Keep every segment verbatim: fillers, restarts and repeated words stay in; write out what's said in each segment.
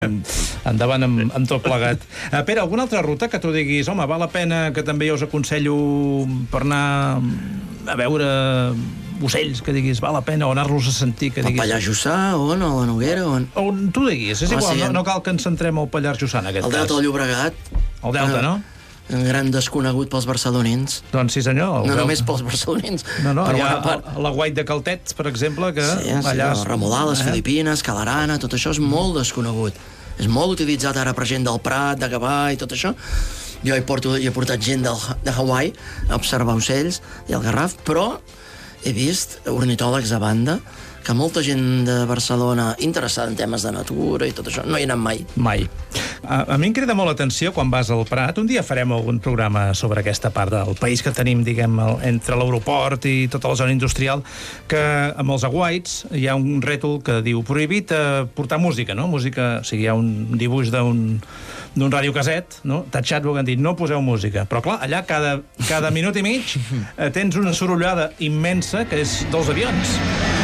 Endavant amb, amb tot plegat. Uh, Pere, alguna altra ruta que tu diguis, home, val la pena, que també jo us aconsello per anar a veure ocells, que diguis, val la pena, o anar-los a sentir, que diguis... El Pallars Jussà, on, o la Noguera, on... On tu diguis, és Ah, igual, sí, no, en- no cal que ens centrem al Pallars Jussà, en aquest El cas. Delta del Llobregat. El Delta, Ah, no? Un gran desconegut pels barcelonins. Doncs sí, senyor. el No Delta. només pels barcelonins. No, no, per hi ha bona part. la Guait de Caltet, per exemple, que Sí, sí, allà... el Remolà, les eh? Filipines, Calarana, tot això és molt desconegut. És molt utilitzat ara per gent del Prat, de Gavà i tot això. Jo hi, porto, hi he portat gent del, de Hawaii a observar ocells i el Garraf, però he vist ornitòlegs a banda que molta gent de Barcelona interessada en temes de natura i tot això no hi ha anat mai. Mai. A, a mi em crida molt l'atenció quan vas al Prat. Un dia farem algun programa sobre aquesta part del país que tenim, diguem, el, entre l'aeroport i tota la zona industrial, que amb els aguaits hi ha un rètol que diu prohibit eh, portar música, no? Música, o sigui, hi ha un dibuix d'un d'un radiocaset, no? Tatxat, ho han dit, no poseu música. Però clar, allà cada, cada minut i mig eh, tens una sorollada immensa que és dels avions.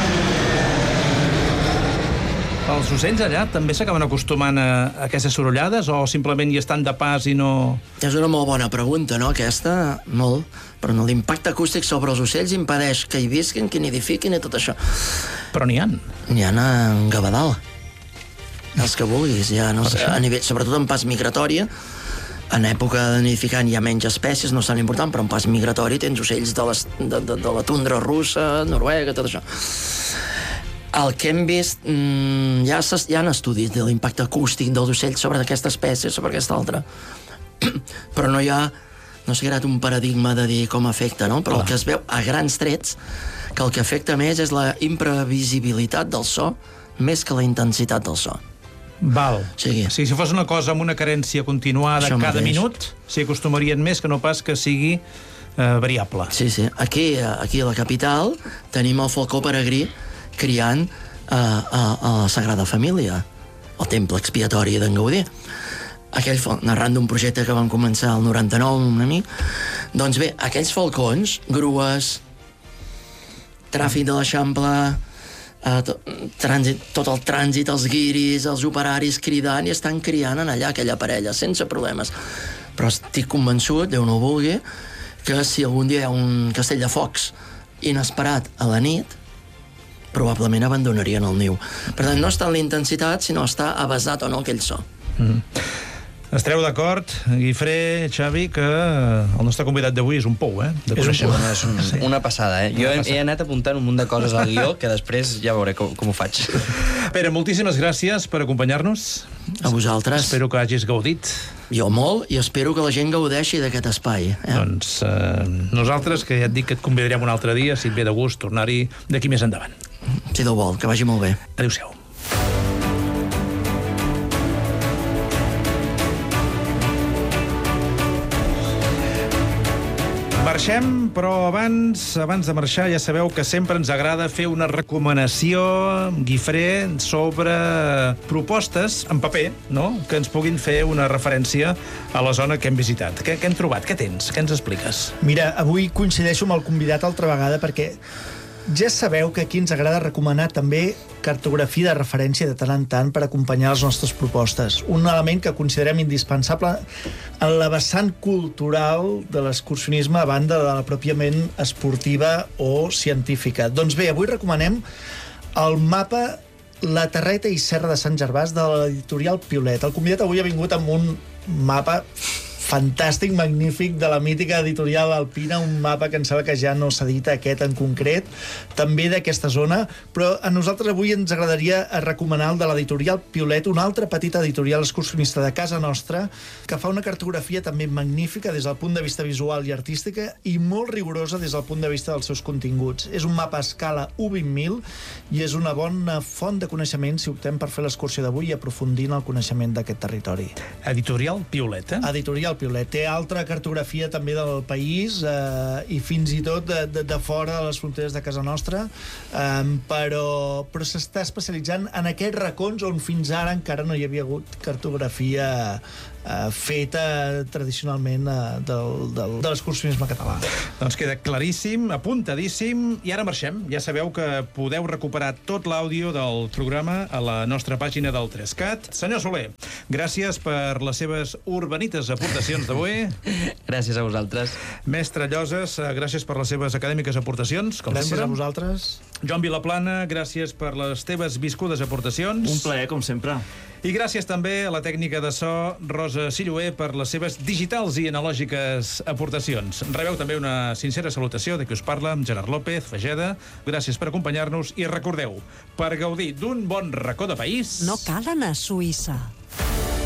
Els ocells allà també s'acaben acostumant a, a aquestes sorollades o simplement hi estan de pas i no... És una molt bona pregunta, no?, aquesta, molt, però no, l'impacte acústic sobre els ocells impedeix que hi visquin, que nidifiquin i tot això. Però n'hi ha. N'hi ha en Gavadal, els que vulguis, ja, no sé, a nivell, sobretot en pas migratori. En època de nidificant hi ha menys espècies, no és tan important, però en pas migratori tens ocells de, les, de, de, de la tundra russa, Noruega, tot això. El que hem vist, mmm, ja, hi ha estudis de l'impacte acústic dels ocells sobre aquesta espècie, sobre aquesta altra. Però no hi ha, no s'ha creat un paradigma de dir com afecta, no? Però el que es veu a grans trets, que el que afecta més és la imprevisibilitat del so, més que la intensitat del so. Val. Sí. O sigui, si fos una cosa amb una carència continuada Això cada mateix. minut, s'hi acostumarien més que no pas que sigui eh, variable. Sí, sí. Aquí, aquí a la capital tenim el falcó peregrí criant a, a, a la Sagrada Família, el temple expiatori d'en Gaudí. Aquell, narrant d'un projecte que vam començar el noranta-nou amb un amic. Doncs bé, aquells falcons, grues, tràfic de l'Eixample, eh, tot, trànsit, tot el trànsit, els guiris, els operaris cridant, i estan criant en allà aquella parella, sense problemes. Però estic convençut, Déu no ho vulgui, que si algun dia hi ha un castell de focs inesperat a la nit, probablement abandonarien el niu. Per tant, no està en la intensitat, sinó està avasat o no aquell so. Mm. Estareu d'acord, Guifré, Xavi, que el nostre convidat d'avui és un pou, eh? De És un, coneixement. és un, sí. Una passada, eh? Jo he, he anat apuntant un munt de coses al guió que després ja veuré com, com ho faig. Pere, moltíssimes gràcies per acompanyar-nos. A vosaltres. Espero que hagis gaudit. Jo molt, i espero que la gent gaudeixi d'aquest espai. Eh? Doncs eh, nosaltres, que ja et dic que et convidarem un altre dia, si et ve de gust, tornar-hi d'aquí més endavant. Si Déu vol, que vagi molt bé. Adéu-siau. Marxem, però abans abans de marxar ja sabeu que sempre ens agrada fer una recomanació, Guifré, sobre propostes en paper, no?, que ens puguin fer una referència a la zona que hem visitat. Què, què hem trobat? Què tens? Què ens expliques? Mira, avui coincideixo amb el convidat altra vegada perquè ja sabeu que aquí ens agrada recomanar també cartografia de referència de tant en tant per acompanyar les nostres propostes. Un element que considerem indispensable en la vessant cultural de l'excursionisme a banda de la pròpiament esportiva o científica. Doncs bé, avui recomanem el mapa La Terreta i Serra de Sant Gervàs de l'editorial Piolet. El convidat avui ha vingut amb un mapa fantàstic, magnífic, de la mítica editorial Alpina, un mapa que em sembla que ja no s'edita aquest en concret, també d'aquesta zona, però a nosaltres avui ens agradaria recomanar el de l'editorial Piolet, una altra petita editorial excursionista de casa nostra, que fa una cartografia també magnífica des del punt de vista visual i artística i molt rigorosa des del punt de vista dels seus continguts. És un mapa a escala u vint mil i és una bona font de coneixement si optem per fer l'excursió d'avui i aprofundir en el coneixement d'aquest territori. Editorial Piolet, eh? Editorial Piolet. Té altra cartografia també del país eh, i fins i tot de, de, de fora de les fronteres de casa nostra, eh, però, però s'està especialitzant en aquests racons on fins ara encara no hi havia hagut cartografia eh, feta tradicionalment eh, del, del, de l'excursionisme català. Doncs queda claríssim, apuntadíssim, i ara marxem. Ja sabeu que podeu recuperar tot l'àudio del programa a la nostra pàgina del Trescat. Senyor Soler, gràcies per les seves urbanites aportacions d'avui. Gràcies a vosaltres. Mestre Lloses, gràcies per les seves acadèmiques aportacions, com Gràcies sempre. a vosaltres. Joan Vilaplana, gràcies per les teves viscudes aportacions. Un plaer, com sempre. I gràcies també a la tècnica de so, Rosa Silloé, per les seves digitals i analògiques aportacions. Rebeu també una sincera salutació de qui us parla, Gerard López, Fageda. Gràcies per acompanyar-nos i recordeu, per gaudir d'un bon racó de país... No cal anar a Suïssa.